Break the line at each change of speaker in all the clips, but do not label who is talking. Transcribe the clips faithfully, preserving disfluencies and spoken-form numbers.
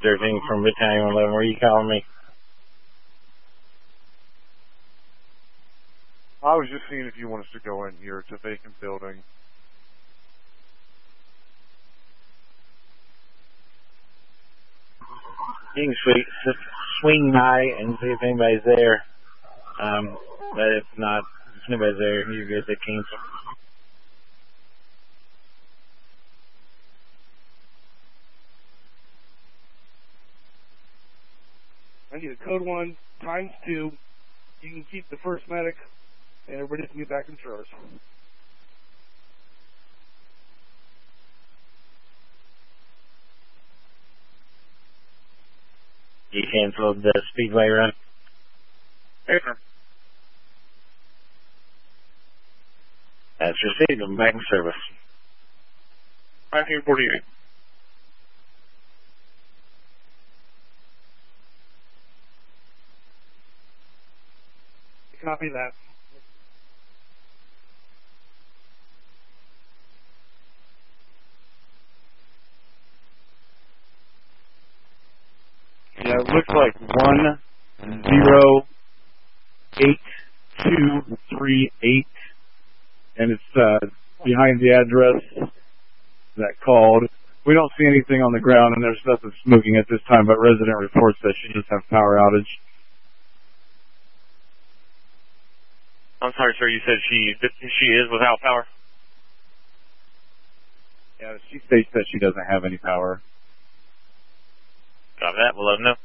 thirteen from Battalion eleven. Where are you calling me?
I was just seeing if you want us to go in here. It's a vacant building.
You can swing, swing by and see if anybody's there. Um, but if not, if nobody's there, you're good to cancel.
I need a code one times two. You can keep the first medic, and everybody can get back in service.
You canceled the Speedway run?
Hey, sir.
That's received. I'm back in service.
nineteen forty-eight. Copy that.
Yeah, it looks like one zero eight two three eight, and it's uh, behind the address that called. We don't see anything on the ground, and there's nothing smoking at this time, but resident reports that she just have power outage.
I'm sorry, sir. You said she she is without power?
Yeah, she states that she doesn't have any power.
Got that. We'll let them know.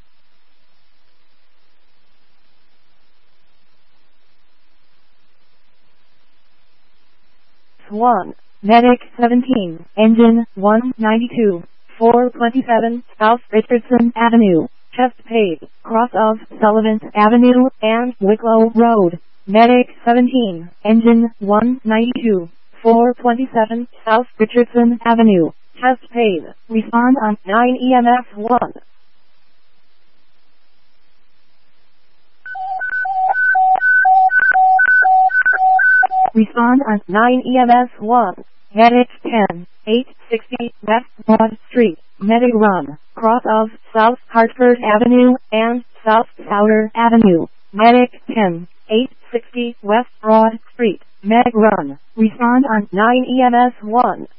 Swan, Medic seventeen, Engine one ninety-two, four twenty-seven, South Richardson Avenue, Chesapeake, cross of Sullivan Avenue and Wicklow Road. Medic seventeen, Engine one ninety-two, four twenty-seven, South Richardson Avenue, Chesapeake. Respond on nine E M S one. Respond on nine E M S one. Medic ten, eight sixty West Broad Street, Medic Run, cross of South Hartford Avenue and South Souter Avenue. Medic ten, eight sixty West Broad Street, Medic Run. Respond on nine E M S one.